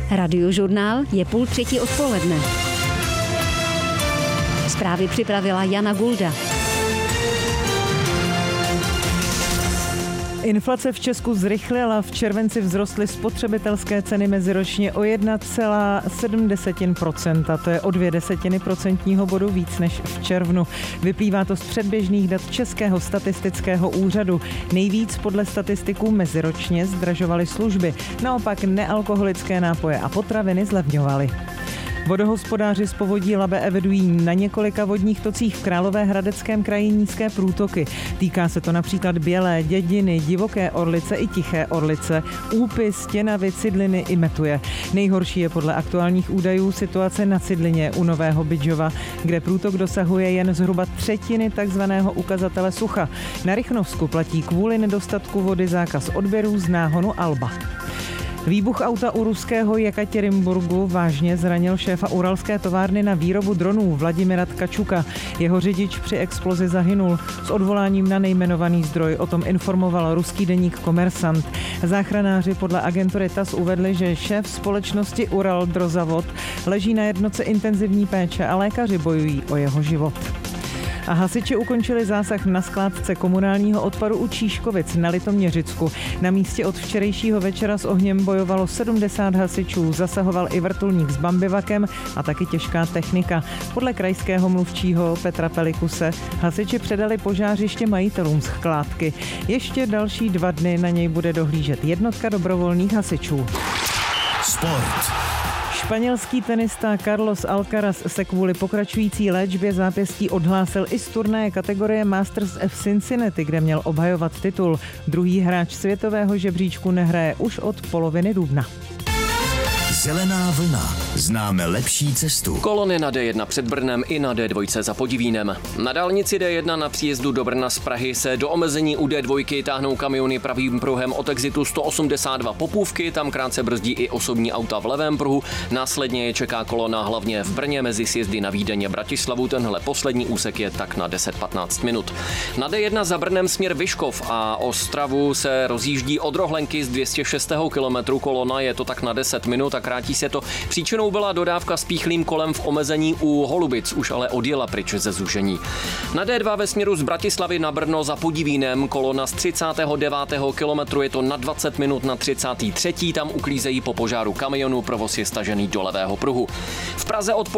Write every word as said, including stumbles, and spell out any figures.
Radiožurnál je půl třetí odpoledne. Zprávy připravila Jana Gulda. Inflace v Česku zrychlila, v červenci vzrostly spotřebitelské ceny meziročně o jedna celá sedm procenta, to je o dvě desetiny procentního bodu víc než v červnu. Vyplývá to z předběžných dat Českého statistického úřadu. Nejvíc podle statistiků meziročně zdražovaly služby, naopak nealkoholické nápoje a potraviny zlevňovaly. Vodohospodáři z povodí Labe evidují na několika vodních tocích v Královéhradeckém kraji nízké průtoky. Týká se to například Bělé, Dědiny, Divoké Orlice i Tiché Orlice, Úpy, Stěnavy, Cidliny i Metuje. Nejhorší je podle aktuálních údajů situace na Cidlině u Nového Bydžova, kde průtok dosahuje jen zhruba třetiny takzvaného ukazatele sucha. Na Rychnovsku platí kvůli nedostatku vody zákaz odběrů z náhonu Alba. Výbuch auta u ruského Jekatěrinburgu vážně zranil šéfa uralské továrny na výrobu dronů Vladimira Tkačuka. Jeho řidič při explozi zahynul. S odvoláním na nejmenovaný zdroj o tom informoval ruský deník Komersant. Záchranáři podle agentury T A S uvedli, že šéf společnosti Ural Drozavod leží na jednotce intenzivní péče a lékaři bojují o jeho život. A hasiči ukončili zásah na skládce komunálního odpadu u Číškovic na Litoměřicku. Na místě od včerejšího večera s ohněm bojovalo sedmdesát hasičů, zasahoval i vrtulník s bambivakem a taky těžká technika. Podle krajského mluvčího Petra Pelikuse hasiči předali požářiště majitelům skládky. Ještě další dva dny na něj bude dohlížet jednotka dobrovolných hasičů. Sport. Španělský tenista Carlos Alcaraz se kvůli pokračující léčbě zápěstí odhlásil i z turnaje kategorie Masters of Cincinnati, kde měl obhajovat titul. Druhý hráč světového žebříčku nehraje už od poloviny dubna. Zelená vlna. Známe lepší cestu. Kolony na D jedna před Brnem i na D dva za Podivínem. Na dálnici D jedna na příjezdu do Brna z Prahy se do omezení u D dva táhnou kamiony pravým pruhem od exitu sto osmdesát dva Popůvky, tam krátce brzdí i osobní auta v levém pruhu. Následně je čeká kolona hlavně v Brně mezi sjezdy na Vídeň a Bratislavu. Tenhle poslední úsek je tak na deset patnáct minut. Na D jedna za Brnem směr Vyškov a Ostravu se rozjíždí od Rohlenky z dvě stě šest kilometru kolona, je to tak na deset minut a krátí se to. Příčinou byla dodávka s píchlým kolem v omezení u Holubic, už ale odjela pryč ze zúžení. Na D dva ve směru z Bratislavy na Brno za Podivínem kolona z třicátého devátého kilometru, je to na dvacet minut na třicátý třetí tam uklízejí po požáru kamionu, provoz je stažený do levého pruhu. V Praze od